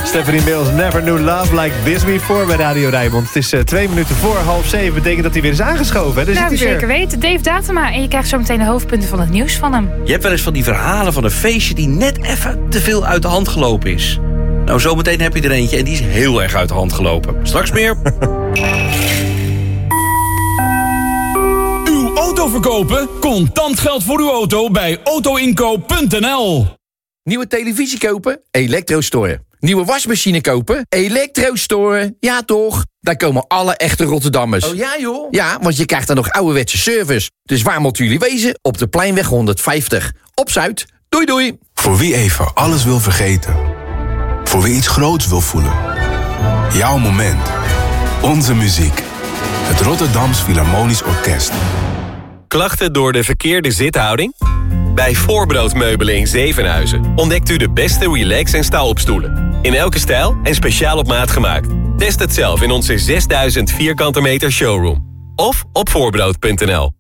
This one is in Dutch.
Stephanie Mills, Never Knew Love Like This Before bij Radio Rijnmond. Het is 2 minuten voor 6:30. Betekent dat hij weer is aangeschoven. Hè? Nou, zeker weten. Dave Datema. En je krijgt zo meteen de hoofdpunten van het nieuws van hem. Je hebt wel eens van die verhalen van een feestje die net even te veel uit de hand gelopen is. Nou, zometeen heb je er eentje en die is heel erg uit de hand gelopen. Straks meer. Uw auto verkopen? Contant geld voor uw auto bij autoinkoop.nl. Nieuwe televisie kopen? Elektrostore. Nieuwe wasmachine kopen? Elektrostore. Ja toch? Daar komen alle echte Rotterdammers. Oh ja joh? Ja, want je krijgt dan nog ouderwetse service. Dus waar moeten jullie wezen? Op de Pleinweg 150. Op Zuid. Doei doei. Voor wie even alles wil vergeten. Voor wie iets groots wil voelen. Jouw moment. Onze muziek. Het Rotterdams Philharmonisch Orkest. Klachten door de verkeerde zithouding? Bij Voorbroodmeubelen in Zevenhuizen ontdekt u de beste relax- en staalopstoelen. In elke stijl en speciaal op maat gemaakt. Test het zelf in onze 6000 vierkante meter showroom. Of op voorbrood.nl.